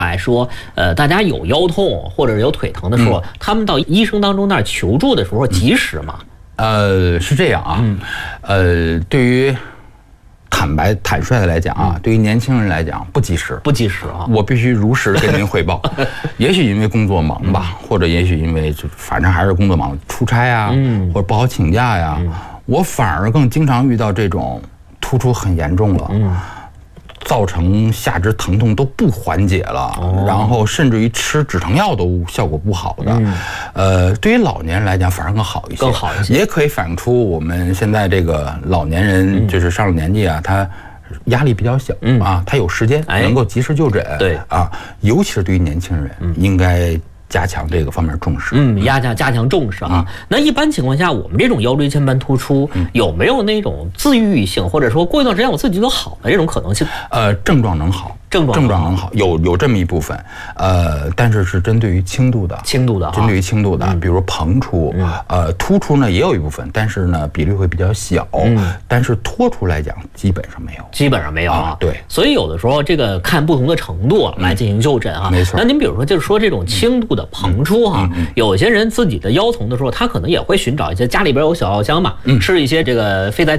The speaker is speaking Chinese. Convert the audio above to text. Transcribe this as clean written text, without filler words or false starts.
来说，大家有腰痛或者有腿疼的时候，他们到医生当中那儿求助的时候及时吗？ 是这样啊，对于坦率的来讲啊，对于年轻人来讲不及时， 不及时啊， 我必须如实跟您汇报。也许因为工作忙吧，或者也许因为反正还是工作忙，出差啊，或者不好请假呀，我反而更经常遇到这种突出很严重了。造成下肢疼痛都不缓解了，然后甚至于吃止疼药都效果不好的。对于老年人来讲反而更好一些，也可以反映出我们现在这个老年人就是上了年纪啊，他压力比较小啊，他有时间能够及时就诊。 对啊，尤其是对于年轻人，应该加强这个方面重视， 加强重视啊。那一般情况下，我们这种腰椎间盘突出有没有那种自愈性，或者说过一段时间我自己就好的这种可能性？ 症状能好，症状能好，有这么一部分，但是是针对于轻度的，针对于轻度的，比如膨出，突出呢也有一部分，但是呢比例会比较小，但是脱出来讲基本上没有啊。对， 所以有的时候这个看不同的程度来进行就诊啊。 没错。 那您比如说就是说这种轻度的膨出哈，有些人自己的腰疼的时候，他可能也会寻找一些家里边有小药箱嘛，吃一些这个非甾